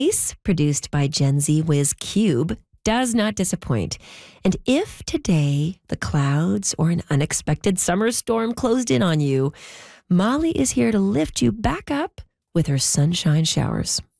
produced by Gen Z Whiz Cube, does not disappoint. And if today the clouds or an unexpected summer storm closed in on you, Molly is here to lift you back up with her sunshine showers.